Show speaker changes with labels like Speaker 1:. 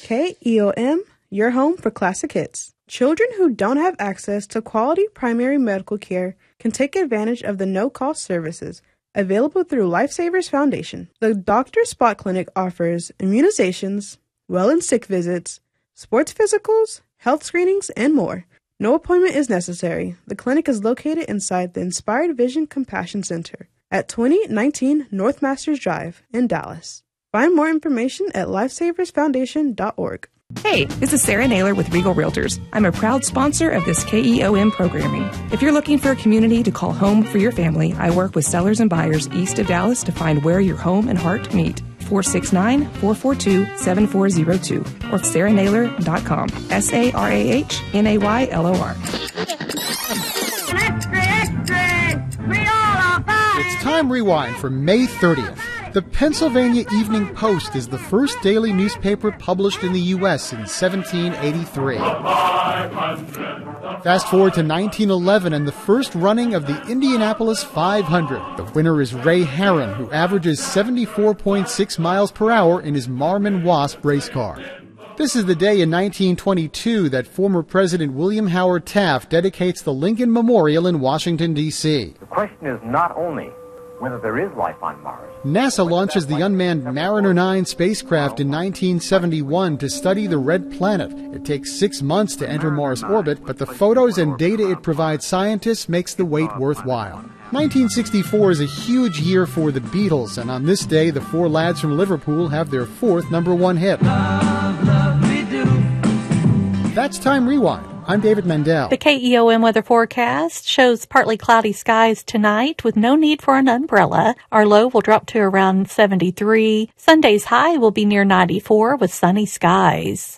Speaker 1: KEOM, your home for classic hits. Children who don't have access to quality primary medical care can take advantage of the no-cost services available through Lifesavers Foundation. The Dr. Spot Clinic offers immunizations, well and sick visits, sports physicals, health screenings, and more. No appointment is necessary. The clinic is located inside the Inspired Vision Compassion Center at 2019 North Masters Drive in Dallas. Find more information at lifesaversfoundation.org.
Speaker 2: Hey, this is Sarah Naylor with Regal Realtors. I'm a proud sponsor of this KEOM programming. If you're looking for a community to call home for your family, I work with sellers and buyers east of Dallas to find where your home and heart meet. 469-442-7402 or sarahnaylor.com. SARAHNAYLOR.
Speaker 3: It's Time Rewind for May 30th. The Pennsylvania Evening Post is the first daily newspaper published in the U.S. in 1783. Fast forward to 1911 and the first running of the Indianapolis 500. The winner is Ray Harron, who averages 74.6 miles per hour in his Marmon Wasp race car. This is the day in 1922 that former President William Howard Taft dedicates the Lincoln Memorial in Washington, D.C.
Speaker 4: The question is not only whether there is life on Mars.
Speaker 3: NASA launches the unmanned Mariner 9 spacecraft in 1971 to study the red planet. It takes 6 months to enter Mars orbit, but the photos and data it provides scientists makes the wait worthwhile. 1964 is a huge year for the Beatles, and on this day, the four lads from Liverpool have their fourth #1 hit.
Speaker 5: Love, love me do.
Speaker 3: That's Time Rewind. I'm David Mendel.
Speaker 6: The KEOM weather forecast shows partly cloudy skies tonight with no need for an umbrella. Our low will drop to around 73. Sunday's high will be near 94 with sunny skies.